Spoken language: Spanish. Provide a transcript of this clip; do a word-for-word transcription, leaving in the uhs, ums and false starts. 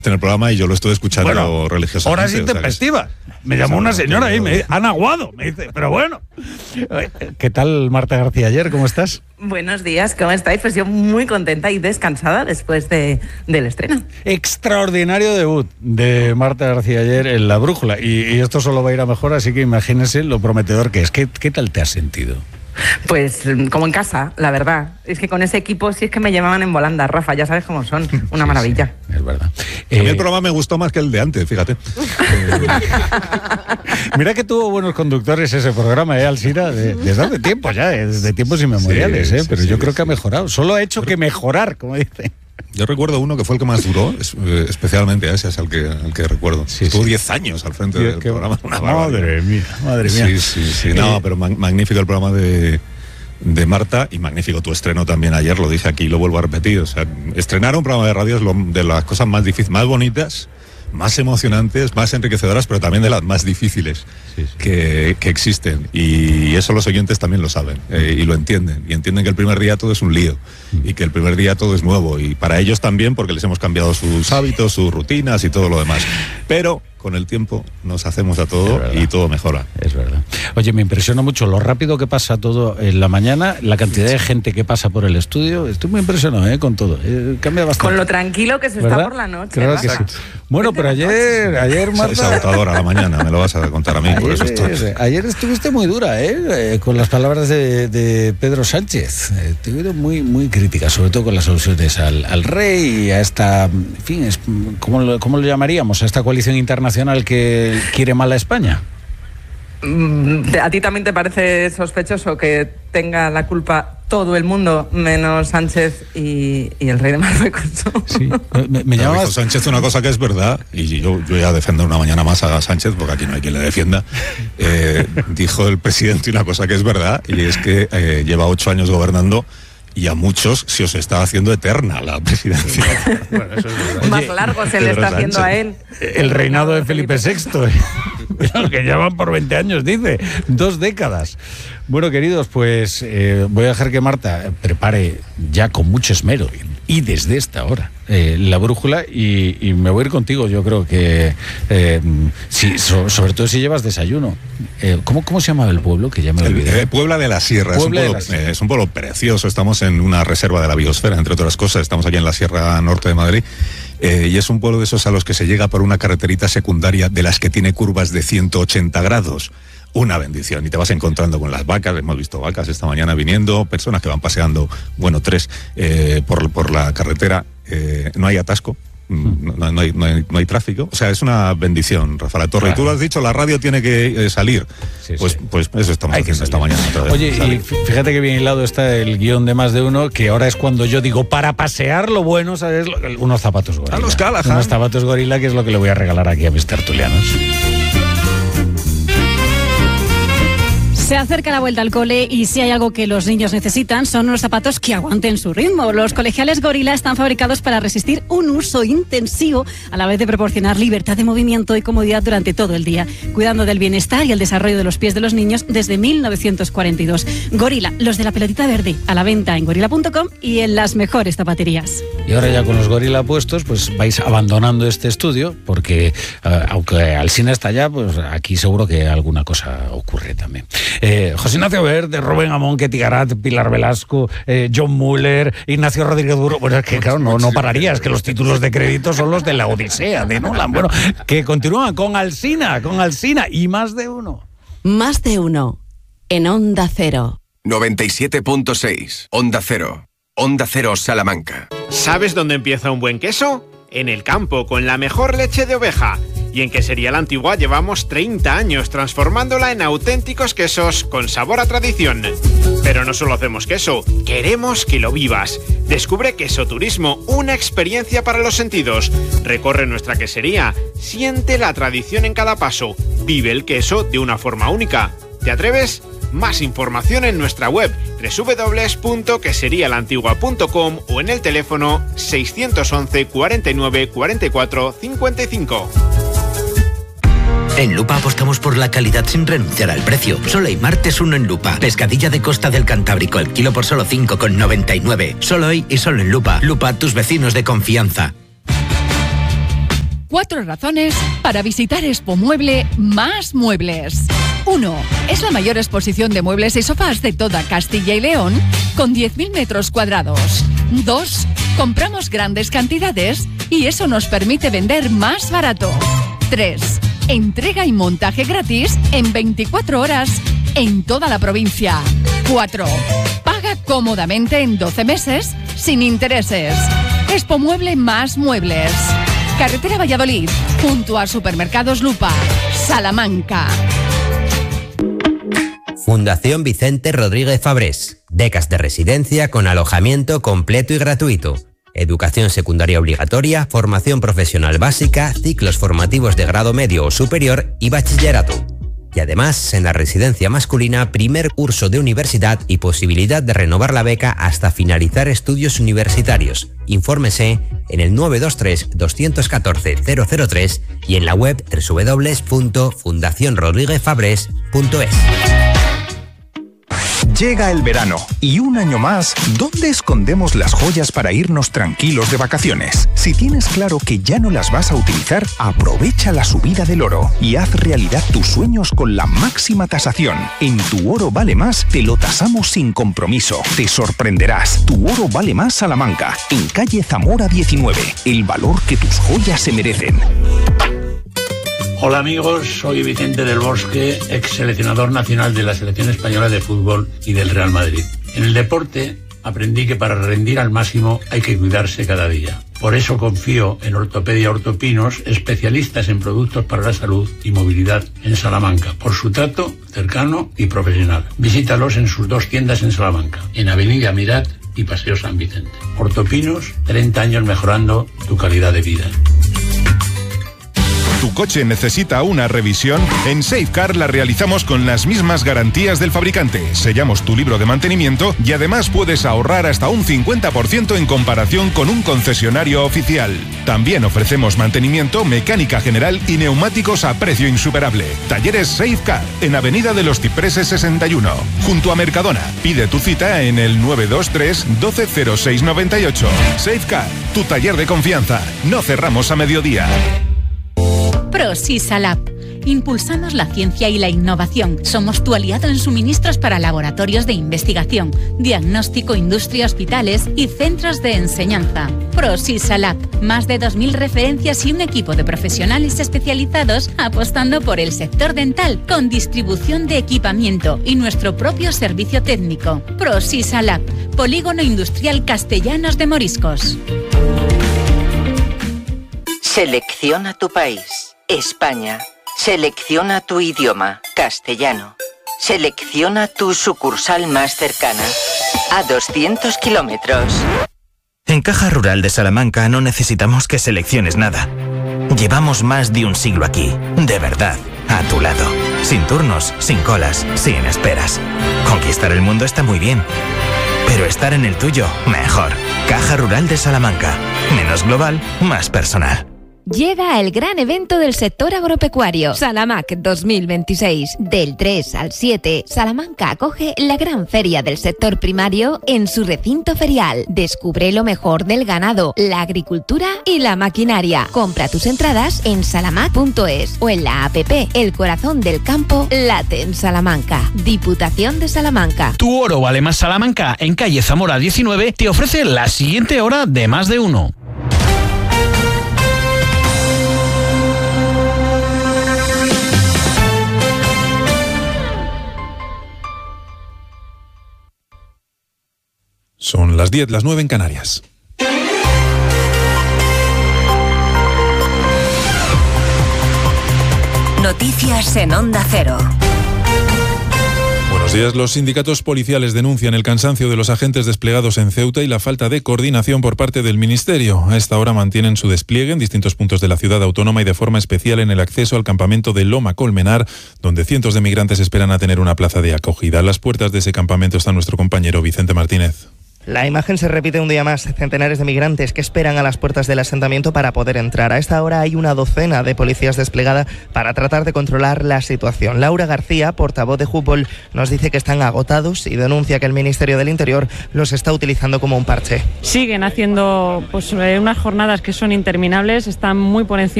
en el programa y yo lo estuve escuchando bueno, religiosamente. Horas intempestivas. Me llamó una señora ahí, me han aguado, me dice, pero bueno. ¿Qué tal, Marta García Ayer? ¿Cómo estás? Buenos días, ¿cómo estáis? Pues yo muy contenta y descansada después de, del estreno. Extraordinario debut de Marta García Ayer en La Brújula. Y, y esto solo va a ir a mejor, así que imagínense lo prometedor que es. ¿Qué, qué tal te has sentido? Pues como en casa, la verdad. Es que con ese equipo sí es que me llamaban en volanda, Rafa, ya sabes cómo son, una sí, maravilla. Sí, es verdad. Eh, a mí el programa me gustó más que el de antes, fíjate. Mira que tuvo buenos conductores ese programa, ¿eh, Alsina? De, desde hace tiempo ya, desde tiempos inmemoriales, sí, ¿eh? Pero sí, yo sí, creo que ha mejorado. Solo ha hecho que mejorar, como dice. Yo recuerdo uno que fue el que más duró, especialmente a ese es el que, el que recuerdo. Sí, Estuvo diez sí. años al frente sí, del programa. Una madre mía, madre mía. Sí, sí, sí. No, pero magnífico el programa de, de Marta y magnífico tu estreno también ayer, lo dije aquí y lo vuelvo a repetir. O sea, estrenar un programa de radio es lo, de las cosas más difíciles, más bonitas, más emocionantes, más enriquecedoras, pero también de las más difíciles sí, sí. Que, que existen. Y eso los oyentes también lo saben eh, y lo entienden. Y entienden que el primer día todo es un lío y que el primer día todo es nuevo. Y para ellos también, porque les hemos cambiado sus hábitos, sus rutinas y todo lo demás. Pero con el tiempo nos hacemos a todo y todo mejora. Es verdad. Oye, me impresiona mucho lo rápido que pasa todo en la mañana, la cantidad de gente que pasa por el estudio. Estoy muy impresionado ¿eh? con todo. Eh, cambia bastante. Con lo tranquilo que se ¿verdad? Está por la noche. Claro que sí. Bueno, pero ayer, ayer Marta... Es agotadora la mañana, me lo vas a contar a mí. Ayer, por eso estoy... ayer estuviste muy dura, ¿eh? Con las palabras de, de Pedro Sánchez. Eh, estuvieron muy, muy críticas, sobre todo con las alusiones al, al rey y a esta, en fin, es, ¿cómo, lo, ¿cómo lo llamaríamos? A esta coalición internacional que quiere mal a España. ¿A ti también te parece sospechoso que tenga la culpa todo el mundo, menos Sánchez y, y el rey de Marruecos? Sí, me, me llamaba Sánchez una cosa que es verdad, y yo, yo voy a defender una mañana más a Sánchez, porque aquí no hay quien le defienda. Eh, dijo el presidente una cosa que es verdad, y es que eh, lleva ocho años gobernando, y a muchos se os está haciendo eterna la presidencia. Bueno, eso es verdad. Más largo se le está Sánchez. Haciendo a él. El reinado de Felipe sexto, lo que llevan por veinte años, dice, dos décadas. Bueno, queridos, pues eh, voy a dejar que Marta prepare ya con mucho esmero y desde esta hora eh, la brújula y, y me voy a ir contigo. Yo creo que eh, sí, so, sobre todo si llevas desayuno. Eh, ¿cómo, ¿Cómo se llamaba el pueblo? Que ya me olvidé. Eh, Puebla de la Sierra. Es un, pueblo, la Sierra. Eh, es un pueblo precioso. Estamos en una reserva de la biosfera, entre otras cosas. Estamos aquí en la Sierra Norte de Madrid. Eh, y es un pueblo de esos a los que se llega por una carreterita secundaria de las que tiene curvas de ciento ochenta grados. Una bendición, y te vas encontrando con las vacas. Hemos visto vacas esta mañana viniendo, personas que van paseando, bueno, tres, eh, por, por la carretera. Eh, no hay atasco, no, no, hay, no, hay, no hay tráfico. O sea, es una bendición, Rafa La Torre. Claro. Y tú lo has dicho, la radio tiene que eh, salir. Sí, pues, sí. pues eso estamos hay haciendo esta mañana. Otra vez. Oye, salir. Y fíjate que bien hilado está el guión de Más de Uno, que ahora es cuando yo digo, para pasear lo bueno, ¿sabes? Unos zapatos gorila. A los Callahan. Unos zapatos gorila, que es lo que le voy a regalar aquí a mis tertulianos. Se acerca la vuelta al cole y si hay algo que los niños necesitan son unos zapatos que aguanten su ritmo. Los colegiales Gorila están fabricados para resistir un uso intensivo a la vez de proporcionar libertad de movimiento y comodidad durante todo el día, cuidando del bienestar y el desarrollo de los pies de los niños desde mil novecientos cuarenta y dos. Gorila, los de la pelotita verde, a la venta en gorila punto com y en las mejores zapaterías. Y ahora ya con los Gorila puestos, pues vais abandonando este estudio porque uh, aunque Alsina está allá, pues aquí seguro que alguna cosa ocurre también. Eh, José Ignacio Verde, Rubén Amón, Ketty Garat, Pilar Velasco, eh, John Muller, Ignacio Rodríguez Duro. Bueno, es que claro, no, no pararía, es que los títulos de crédito son los de la Odisea de Nolan. Bueno, que continúan con Alsina, con Alsina y Más de Uno. Más de Uno, en Onda Cero. noventa y siete punto seis, Onda Cero. Onda Cero Salamanca. ¿Sabes dónde empieza un buen queso? En el campo, con la mejor leche de oveja. Y en Quesería La Antigua llevamos treinta años transformándola en auténticos quesos con sabor a tradición. Pero no solo hacemos queso, queremos que lo vivas. Descubre Queso Turismo, una experiencia para los sentidos. Recorre nuestra quesería, siente la tradición en cada paso, vive el queso de una forma única. ¿Te atreves? Más información en nuestra web doble u doble u doble u punto quesería la antigua punto com o en el teléfono seiscientos once, cuarenta y nueve, cuarenta y cuatro, cincuenta y cinco. En Lupa apostamos por la calidad sin renunciar al precio. Solo hay martes uno en Lupa. Pescadilla de Costa del Cantábrico, el kilo por solo cinco con noventa y nueve. Solo hoy y solo en Lupa. Lupa, tus vecinos de confianza. Cuatro razones para visitar Expomueble Más Muebles. uno. Es la mayor exposición de muebles y sofás de toda Castilla y León, con diez mil metros cuadrados. dos. Compramos grandes cantidades y eso nos permite vender más barato. tres. Entrega y montaje gratis en veinticuatro horas en toda la provincia. cuatro. Paga cómodamente en doce meses sin intereses. Expomueble Más Muebles. Carretera Valladolid, junto a Supermercados Lupa, Salamanca. Fundación Vicente Rodríguez Fabrés. Becas de residencia con alojamiento completo y gratuito. Educación secundaria obligatoria, formación profesional básica, ciclos formativos de grado medio o superior y bachillerato. Y además, en la residencia masculina, primer curso de universidad y posibilidad de renovar la beca hasta finalizar estudios universitarios. Infórmese en el nueve dos tres, dos uno cuatro, cero cero tres y en la web doble u doble u doble u punto fundación rodríguez fabrés punto es. Llega el verano y un año más, ¿dónde escondemos las joyas para irnos tranquilos de vacaciones? Si tienes claro que ya no las vas a utilizar, aprovecha la subida del oro y haz realidad tus sueños con la máxima tasación. En Tu Oro Vale Más te lo tasamos sin compromiso. Te sorprenderás. Tu Oro Vale Más Salamanca, en calle Zamora diecinueve. El valor que tus joyas se merecen. Hola amigos, soy Vicente del Bosque, ex seleccionador nacional de la Selección Española de Fútbol y del Real Madrid. En el deporte aprendí que para rendir al máximo hay que cuidarse cada día. Por eso confío en Ortopedia Ortopinos, especialistas en productos para la salud y movilidad en Salamanca, por su trato cercano y profesional. Visítalos en sus dos tiendas en Salamanca, en Avenida Mirat y Paseo San Vicente. Ortopinos, treinta años mejorando tu calidad de vida. ¿Tu coche necesita una revisión? En Safecar la realizamos con las mismas garantías del fabricante. Sellamos tu libro de mantenimiento y además puedes ahorrar hasta un cincuenta por ciento en comparación con un concesionario oficial. También ofrecemos mantenimiento, mecánica general y neumáticos a precio insuperable. Talleres Safecar, en Avenida de los Cipreses sesenta y uno, junto a Mercadona. Pide tu cita en el nueve dos tres, doce cero seis noventa y ocho. Safecar, tu taller de confianza. No cerramos a mediodía. ProSisalab. Impulsamos la ciencia y la innovación. Somos tu aliado en suministros para laboratorios de investigación, diagnóstico, industria, hospitales y centros de enseñanza. ProSisalab. Más de dos mil referencias y un equipo de profesionales especializados apostando por el sector dental con distribución de equipamiento y nuestro propio servicio técnico. ProSisalab. Polígono Industrial Castellanos de Moriscos. Selecciona tu país. España. Selecciona tu idioma, castellano. Selecciona tu sucursal más cercana, a doscientos kilómetros. En Caja Rural de Salamanca no necesitamos que selecciones nada. Llevamos más de un siglo aquí, de verdad, a tu lado. Sin turnos, sin colas, sin esperas. Conquistar el mundo está muy bien, pero estar en el tuyo, mejor. Caja Rural de Salamanca. Menos global, más personal. Llega el gran evento del sector agropecuario, Salamac dos mil veintiséis. Del tres al siete, Salamanca acoge la gran feria del sector primario en su recinto ferial. Descubre lo mejor del ganado, la agricultura y la maquinaria. Compra tus entradas en salamac punto es o en la app El Corazón del Campo late en Salamanca. Diputación de Salamanca. Tu Oro Vale Más Salamanca, en calle Zamora diecinueve, te ofrece la siguiente hora de Más de Uno. Son las diez, las nueve en Canarias. Noticias en Onda Cero. Buenos días. Los sindicatos policiales denuncian el cansancio de los agentes desplegados en Ceuta y la falta de coordinación por parte del Ministerio. A esta hora mantienen su despliegue en distintos puntos de la ciudad autónoma y de forma especial en el acceso al campamento de Loma Colmenar, donde cientos de migrantes esperan a tener una plaza de acogida. A las puertas de ese campamento está nuestro compañero Vicente Martínez. La imagen se repite un día más. Centenares de migrantes que esperan a las puertas del asentamiento para poder entrar. A esta hora hay una docena de policías desplegada para tratar de controlar la situación. Laura García, portavoz de Jupol, nos dice que están agotados y denuncia que el Ministerio del Interior los está utilizando como un parche. Siguen haciendo pues, unas jornadas que son interminables, están muy por encima